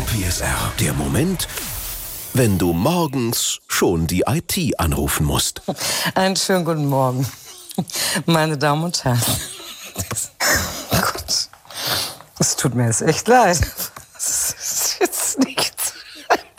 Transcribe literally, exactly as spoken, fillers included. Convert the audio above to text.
P S R, der Moment, wenn du morgens schon die I T anrufen musst. Einen schönen guten Morgen, meine Damen und Herren. Das, oh Gott, es tut mir jetzt echt leid. Das ist jetzt nicht